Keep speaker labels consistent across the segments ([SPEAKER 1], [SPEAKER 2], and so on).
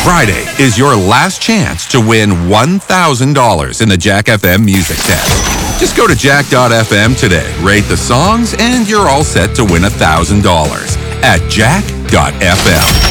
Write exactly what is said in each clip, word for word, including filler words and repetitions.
[SPEAKER 1] Friday is your last chance to win one thousand dollars in the Jack F M Music Test. Just go to jack dot f m today, rate the songs, and you're all set to win one thousand dollars at jack dot f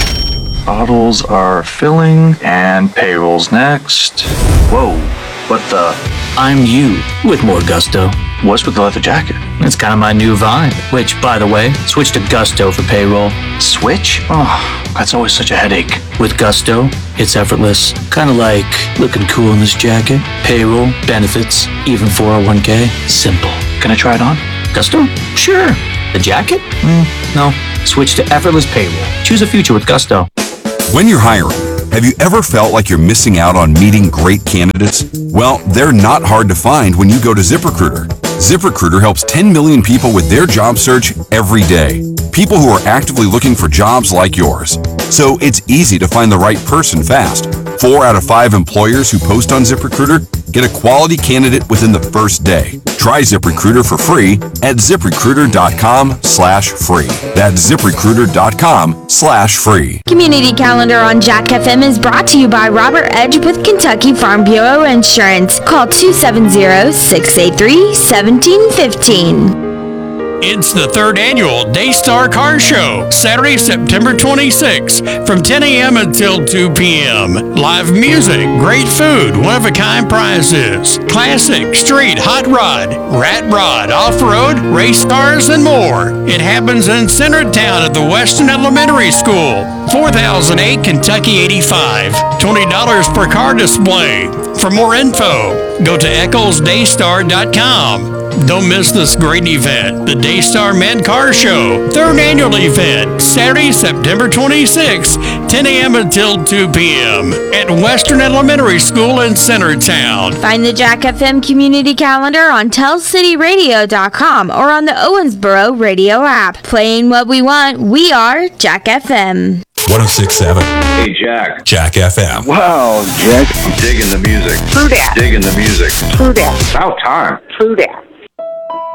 [SPEAKER 1] m.
[SPEAKER 2] Bottles are filling, and payroll's next. Whoa, what the?
[SPEAKER 3] I'm you with more gusto.
[SPEAKER 2] What's with the leather jacket?
[SPEAKER 3] It's kind of my new vibe. Which, by the way, switch to Gusto for payroll.
[SPEAKER 2] Switch? Oh, that's always such a headache.
[SPEAKER 3] With Gusto, it's effortless. Kind of like looking cool in this jacket. Payroll, benefits, even four oh one k. Simple.
[SPEAKER 2] Can I try it on?
[SPEAKER 3] Gusto? Sure. The jacket? Mm, no. Switch to effortless payroll. Choose a future with Gusto.
[SPEAKER 4] When you're hiring, have you ever felt like you're missing out on meeting great candidates? Well, they're not hard to find when you go to ZipRecruiter. ZipRecruiter helps ten million people with their job search every day. People who are actively looking for jobs like yours. So it's easy to find the right person fast. Four out of five employers who post on ZipRecruiter get a quality candidate within the first day. Try ZipRecruiter for free at ZipRecruiter.com slash free. That's ZipRecruiter.com slash free.
[SPEAKER 5] Community Calendar on Jack F M is brought to you by Robert Edge with Kentucky Farm Bureau Insurance. Call two seven zero, six eight three, one seven one five.
[SPEAKER 6] It's the third annual Daystar Car Show, Saturday, September twenty-sixth, from ten a.m. until two p.m. Live music, great food, one-of-a-kind prizes, classic, street, hot rod, rat rod, off-road, race cars, and more. It happens in Centertown at the Western Elementary School, four thousand eight Kentucky eighty-five. twenty dollars per car display. For more info, go to eccles daystar dot com. Don't miss this great event, the Daystar Men Car Show, third annual event, Saturday, September twenty-sixth, ten a.m. until two p.m. at Western Elementary School in Centertown.
[SPEAKER 5] Find the Jack F M Community Calendar on tell city radio dot com or on the Owensboro radio app. Playing what we want, we are Jack F M.
[SPEAKER 1] one oh six point seven.
[SPEAKER 7] Hey, Jack.
[SPEAKER 1] Jack F M.
[SPEAKER 7] Wow, Jack. I'm digging the music.
[SPEAKER 8] True that.
[SPEAKER 7] Digging the music.
[SPEAKER 8] True that.
[SPEAKER 7] About time.
[SPEAKER 8] True that.